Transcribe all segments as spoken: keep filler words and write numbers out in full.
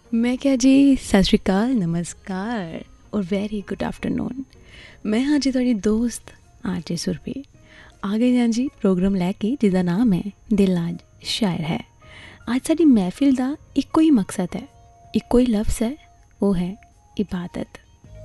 मैं क्या जी सत श्री अकाल नमस्कार और वेरी गुड आफ्टरनून। मैं हाँ जी थोड़ी दोस्त आरजे सुरभि आ गई हाँ जी प्रोग्राम लैके जिसका नाम है दिल आज शायर है। आज साडी महफिल का इको ही मकसद है, इको ही लफ्ज़ है, वो है इबादत।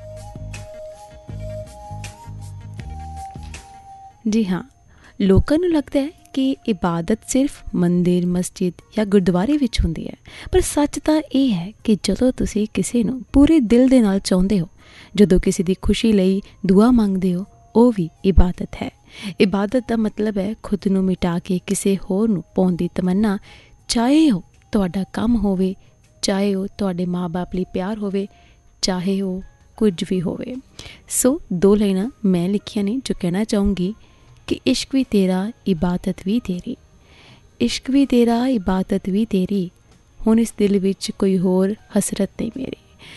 जी हाँ, लोगों को लगता है कि इबादत सिर्फ मंदिर मस्जिद या गुरुद्वारे विच हुंदी है, पर सच तो यह है कि जदों तुसी किसी नूं पूरे दिल दे नाल चाहुंदे हो, जदों किसी दी खुशी लई दुआ मंगदे हो, वो भी इबादत है। इबादत का मतलब है खुद नूं मिटा के किसी होर नूं पाउण दी तमन्ना, चाहे हो तुहाडा काम होवे, चाहे हो तुहाडे माँ बाप लई प्यार होवे, चाहे हो कुछ भी होवे। सो दो लाइनां मैं लिखियां ने जो कहना चाहूँगी कि इश्क भी तेरा इबादत भी तेरी, इश्क भी तेरा इबादत भी तेरी, हुण इस दिल विच कोई होर हसरत नहीं मेरी।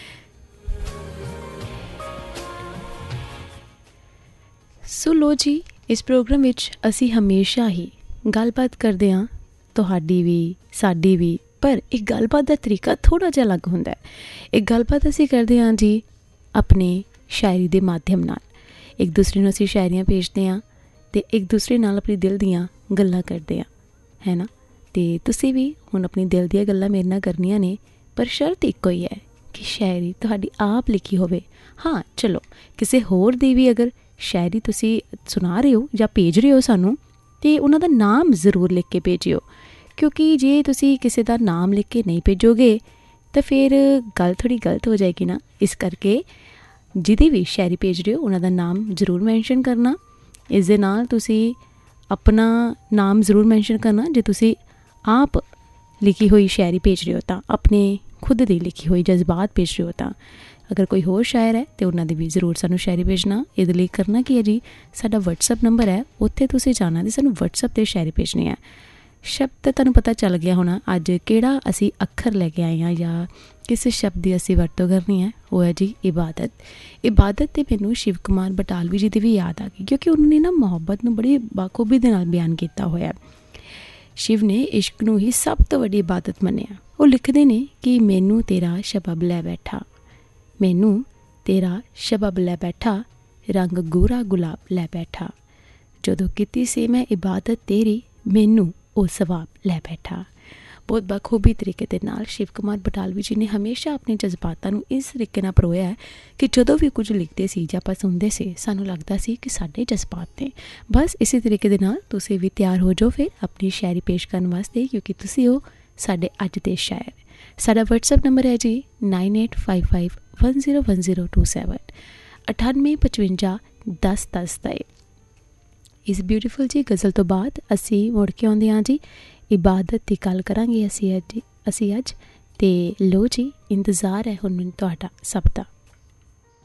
सो लो जी, इस प्रोग्राम विच असी हमेशा ही गलबात करते हाँ, तुहाडी भी साडी भी, पर एक गलबात का तरीका थोड़ा जिहा अलग हुंदा है। एक गलबात असी करते हाँ जी अपने शायरी के माध्यम नाल, एक दूसरे नूं असी शायरियां भेजते हाँ ते एक दूसरे नाल अपनी दिल दियाँ गल्लां करते हैं, है ना। तो तुसी भी हुण अपनी दिल दियां गल्लां मेरे नाल करनियां ने, पर शर्त इक्को ही है कि शायरी तुहाडी आप लिखी होवे। हाँ चलो, किसी होर दी भी अगर शायरी तुसी सुना रहे हो या भेज रहे हो सानू, तो उन्हां दा नाम ज़रूर लिख के भेजियो, क्योंकि जे तुसी किसी दा नाम लिख के नहीं भेजोगे तो फिर गल थोड़ी गलत हो जाएगी ना। इस करके जिहदी भी शायरी भेज रहे हो उन्हां दा नाम ज़रूर मैंशन करना। इस दे नाल तुसी अपना नाम ज़रूर मैंशन करना। जे तुसी आप लिखी हुई शायरी भेज रहे हो तां अपने खुद दी लिखी हुई जज्बात भेज रहे हो तां, अगर कोई होर शायर है तो उन्हां दी भी ज़रूर सानू शायरी भेजना। इहदे लई करना की है जी, साडा व्हाट्सअप नंबर है, उत्थे तुसी जाना ते सानू व्हाट्सअप ते शायरी भेजनी है। शब्द तुहानू पता चल गया होना अज किहड़ा असी अखर लैके आए हैं या किस शब्द की असी वरतों करनी है, वो है जी इबादत। इबादत ते मैनू शिव कुमार बटालवी जी की भी याद आ गई, क्योंकि उन्होंने ना मुहब्बत नूं बड़ी बाखूबी दे नाल बयान किया होया। शिव ने इश्क नूं ही सब तो वड्डी इबादत मन्निया। वो लिखते ने कि मैनू तेरा शबब लै बैठा, मैनू तेरा शबब लै बैठा, रंग गोरा गुलाब लै बैठा, जदों कीती से मैं इबादत तेरी, मैनू वो सवाब लै बैठा। बहुत बखूबी तरीके दे नाल शिव कुमार बटालवी जी ने हमेशा अपने जज्बातां नूं इस तरीके नाल परोया है कि जदों भी कुछ लिखते सी जां आपां सुनदे सी, सानू लगदा सी कि साडे जज्बात ने। बस इसी तरीके दे नाल तुसीं भी तैयार हो जाओ फिर अपनी शायरी पेश करन वास्ते, क्योंकि तुसीं हो साडे अज दे शायर। साडा व्हाट्सअप नंबर है जी nine eight five five one zero one zero two seven, अठानवे पचवंजा दस दस तय। इस ब्यूटीफुल जी गज़ल तो बाद असी मुड़ के आउंदे हां जी इबादत की गल करांगे असी अज असी अज ते लो जी इंतज़ार है हुण मैनूं तुहाडा सब दा।